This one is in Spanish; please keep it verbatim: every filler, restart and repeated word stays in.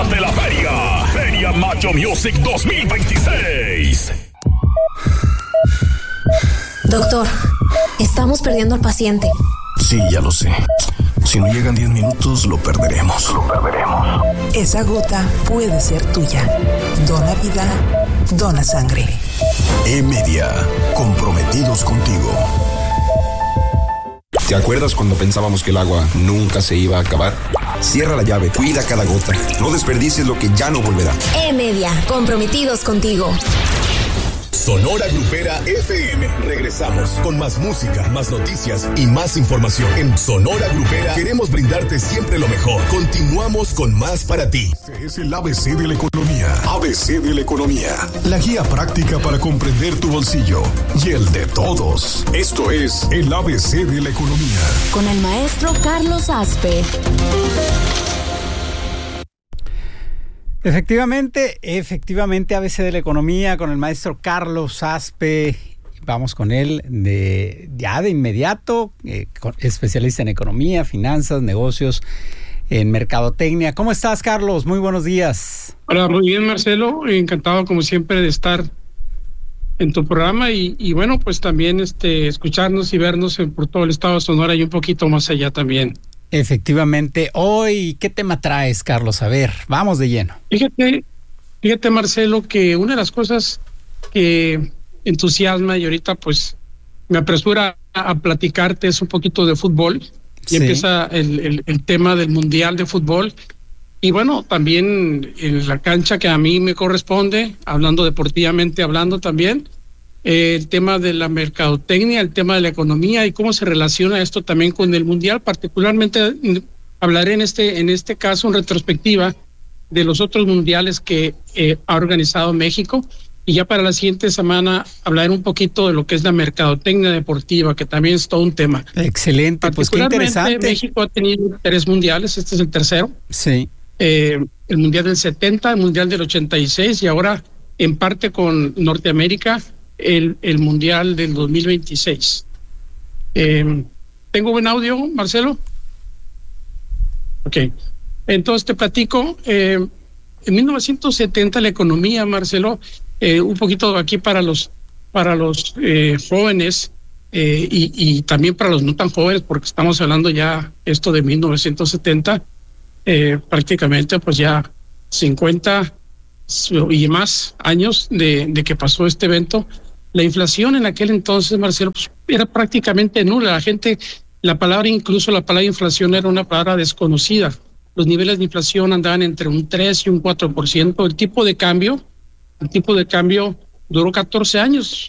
de la feria. Feria Macho Music dos mil veintiséis. Doctor, estamos perdiendo al paciente. Sí, ya lo sé. Si no llegan diez minutos, lo perderemos. Lo perderemos. Esa gota puede ser tuya. Dona vida, dona sangre. E-Media, comprometidos contigo. ¿Te acuerdas cuando pensábamos que el agua nunca se iba a acabar? Cierra la llave, cuida cada gota. No desperdicies lo que ya no volverá. E-Media, comprometidos contigo. Sonora Grupera F M. Regresamos con más música, más noticias y más información. En Sonora Grupera queremos brindarte siempre lo mejor. Continuamos con más para ti. Este es el A B C de la economía. A B C de la economía. La guía práctica para comprender tu bolsillo y el de todos. Esto es el A B C de la economía. Con el maestro Carlos Aspe. Efectivamente, efectivamente, A B C de la economía con el maestro Carlos Aspe. Vamos con él de ya de inmediato, eh, especialista en economía, finanzas, negocios, en mercadotecnia. ¿Cómo estás, Carlos? Muy buenos días. Hola, muy bien, Marcelo. Encantado, como siempre, de estar en tu programa y, y bueno, pues también este escucharnos y vernos en, por todo el estado de Sonora y un poquito más allá también. Efectivamente. Hoy, ¿qué tema traes, Carlos? A ver, vamos de lleno. Fíjate, fíjate, Marcelo, que una de las cosas que entusiasma y ahorita pues me apresura a, a platicarte es un poquito de fútbol. Y sí. Empieza el, el, el tema del Mundial de Fútbol. Y bueno, también en la cancha que a mí me corresponde, hablando deportivamente, hablando también, Eh, el tema de la mercadotecnia, el tema de la economía y cómo se relaciona esto también con el mundial. Particularmente hablaré en este en este caso en retrospectiva de los otros mundiales que eh, ha organizado México, y ya para la siguiente semana hablaré un poquito de lo que es la mercadotecnia deportiva, que también es todo un tema. Excelente, pues qué interesante. México ha tenido tres mundiales, este es el tercero. Sí. Eh, el mundial del setenta, el mundial del ochenta y seis y ahora en parte con Norteamérica El, el Mundial del dos mil veintiséis. Eh, ¿Tengo buen audio, Marcelo? Ok. Entonces te platico. Eh, en mil novecientos setenta la economía, Marcelo, eh, un poquito aquí para los para los eh, jóvenes eh, y, y también para los no tan jóvenes, porque estamos hablando ya esto de mil novecientos setenta, eh, prácticamente pues ya cincuenta y más años de, de que pasó este evento. La inflación en aquel entonces, Marcelo, pues, era prácticamente nula. La gente, la palabra, incluso la palabra inflación era una palabra desconocida. Los niveles de inflación andaban entre un tres y un cuatro por ciento. El tipo de cambio, el tipo de cambio duró catorce años.